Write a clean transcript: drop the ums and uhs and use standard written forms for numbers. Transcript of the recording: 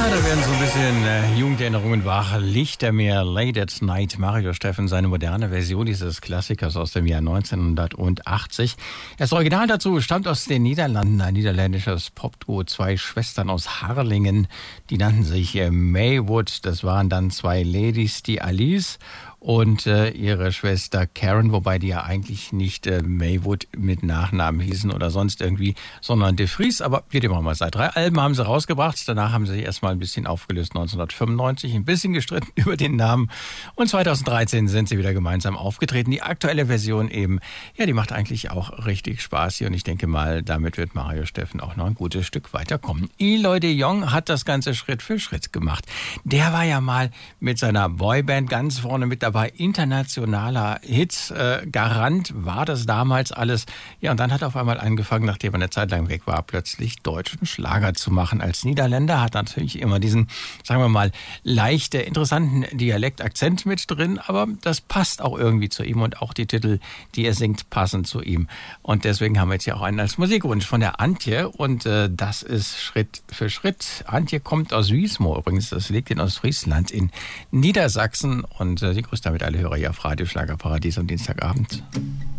Da werden so ein bisschen Jugenderinnerungen wach. Lichtermeer, Late at Night. Mario Steffen, seine moderne Version dieses Klassikers aus dem Jahr 1980. Das Original dazu stammt aus den Niederlanden, ein niederländisches Popduo, zwei Schwestern aus Harlingen. Die nannten sich Maywood. Das waren dann zwei Ladies, die Alice und ihre Schwester Karen, wobei die ja eigentlich nicht Maywood mit Nachnamen hießen oder sonst irgendwie, sondern de Vries. Aber geht immer mal seit 3 Alben haben sie rausgebracht. Danach haben sie sich erstmal ein bisschen aufgelöst, 1995, ein bisschen gestritten über den Namen. Und 2013 sind sie wieder gemeinsam aufgetreten. Die aktuelle Version eben, ja, die macht eigentlich auch richtig Spaß hier. Und ich denke mal, damit wird Mario Steffen auch noch ein gutes Stück weiterkommen. Eloy de Jong hat das Ganze Schritt für Schritt gemacht. Der war ja mal mit seiner Boyband ganz vorne mit dabei. Internationaler Hits, Garant war das damals alles. Ja, und dann hat er auf einmal angefangen, nachdem er eine Zeit lang weg war, plötzlich deutschen Schlager zu machen. Als Niederländer hat natürlich immer diesen, sagen wir mal, leicht interessanten Dialektakzent mit drin, aber das passt auch irgendwie zu ihm und auch die Titel, die er singt, passen zu ihm. Und deswegen haben wir jetzt hier auch einen als Musikwunsch von der Antje und das ist Schritt für Schritt. Antje kommt aus Wiesmoor übrigens, das liegt in Ostfriesland in Niedersachsen und sie grüßt damit alle Hörer hier auf Radio Schlagerparadies am Dienstagabend.